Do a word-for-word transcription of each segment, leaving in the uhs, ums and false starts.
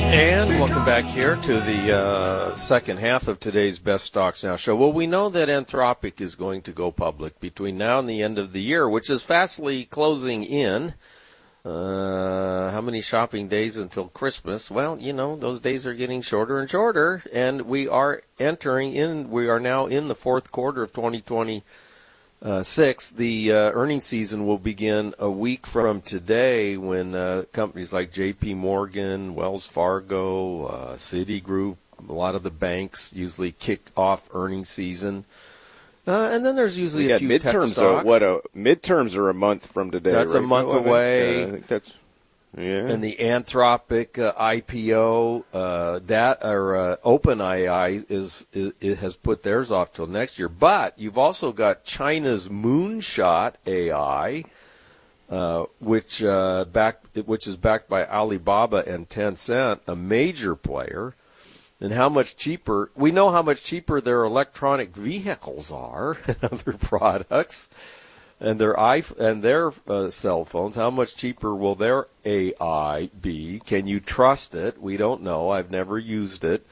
And welcome back here to the uh, second half of today's Best Stocks Now show. Well, we know that Anthropic is going to go public between now and the end of the year, which is fastly closing in. Uh, how many shopping days until Christmas? Well, you know, those days are getting shorter and shorter, and we are entering in, we are now in the fourth quarter of twenty twenty. Uh, six, the uh, earnings season will begin a week from today when uh, companies like J P Morgan, Wells Fargo, uh, Citigroup, a lot of the banks usually kick off earnings season. Uh, and then there's usually yeah, a few midterms tech stocks. Are, what, a, midterms are a month from today, That's right? a month no, away. I think, uh, I think that's... Yeah. And the Anthropic uh, I P O, uh, that or uh, OpenAI is, is it has put theirs off till next year. But you've also got China's Moonshot A I, uh, which uh, back which is backed by Alibaba and Tencent, a major player. And how much cheaper? We know how much cheaper their electronic vehicles are and other products. And their iPhone and their uh, cell phones, how much cheaper will their A I be? Can you trust it? We don't know. I've never used it.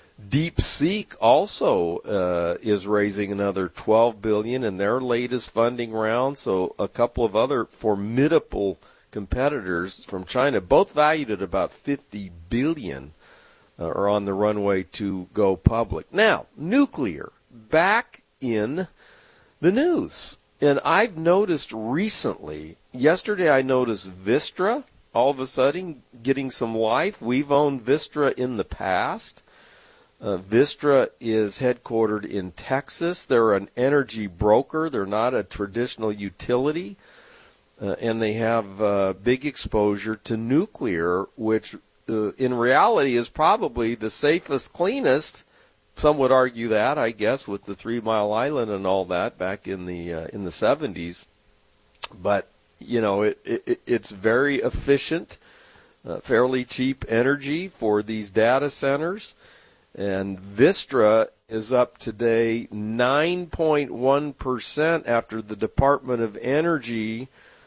DeepSeek also uh, is raising another twelve billion dollars in their latest funding round. So a couple of other formidable competitors from China, both valued at about fifty billion dollars, uh, are on the runway to go public. Now, nuclear back in the news. And I've noticed recently, yesterday I noticed Vistra all of a sudden getting some life. We've owned Vistra in the past. Uh, Vistra is headquartered in Texas. They're an energy broker. They're not a traditional utility. Uh, and they have uh, big exposure to nuclear, which uh, in reality is probably the safest, cleanest. Some would argue that, I guess, with the Three Mile Island and all that back in the uh, in the seventies. But you know, it, it it's very efficient, uh, fairly cheap energy for these data centers. And Vistra is up today nine point one percent after the Department of Energy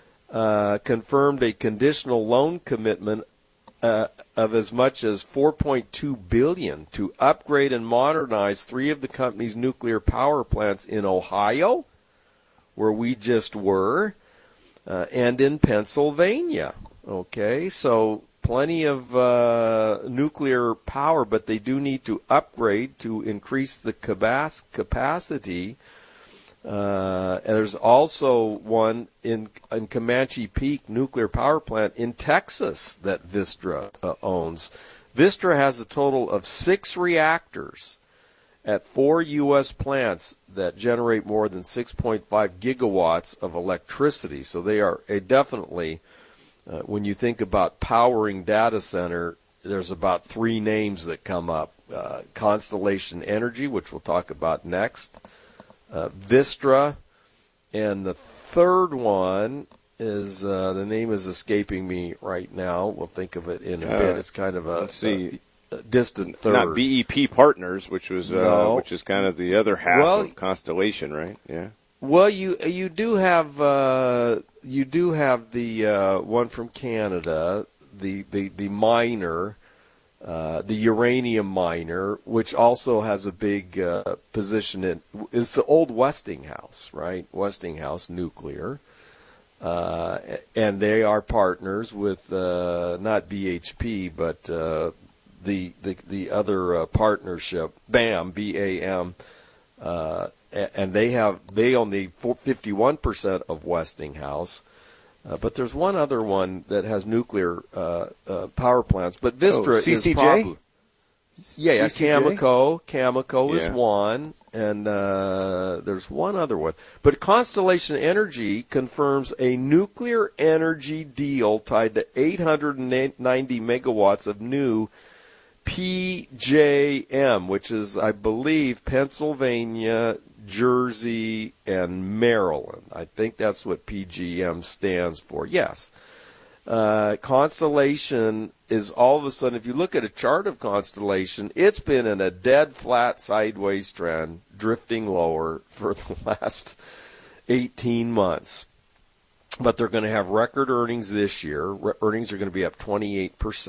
uh, confirmed a conditional loan commitment Uh, of as much as four point two billion dollars to upgrade and modernize three of the company's nuclear power plants in Ohio, where we just were, uh, and in Pennsylvania. Okay, so plenty of uh, nuclear power, but they do need to upgrade to increase the capacity. Uh, and there's also one in, in Comanche Peak nuclear power plant in Texas that Vistra uh, owns. Vistra has a total of six reactors at four U S plants that generate more than six point five gigawatts of electricity. So they are a definitely, uh, when you think about powering data center, there's about three names that come up. Uh, Constellation Energy, which we'll talk about next. Uh, Vistra, and the third one is, uh, the name is escaping me right now. We'll think of it in a uh, bit. It's kind of a, let's see. a, a distant third. Not B E P Partners, which was uh, no. which is kind of the other half well, of Constellation, right? Yeah. Well, you you do have uh, you do have the uh, one from Canada, the the the miner. Uh, the uranium miner, which also has a big uh, position in, is the old Westinghouse, right? Westinghouse Nuclear. Uh, and they are partners with, uh, not B H P, but uh, the, the the other uh, partnership, BAM, B A M. Uh, and they have, they own the fifty-one percent of Westinghouse. Uh, but there's one other one that has nuclear uh, uh, power plants. But Vistra oh, C C J? Is probably... Yeah, yeah, C C J? Cameco. Cameco yeah. is one, and uh, there's one other one. But Constellation Energy confirms a nuclear energy deal tied to eight hundred ninety megawatts of new P J M, which is, I believe, Pennsylvania, Jersey, and Maryland. I think that's what P G M stands for. Yes. Uh, Constellation is all of a sudden, if you look at a chart of Constellation, it's been in a dead flat sideways trend, drifting lower for the last eighteen months. But they're going to have record earnings this year. Re- earnings are going to be up twenty-eight percent.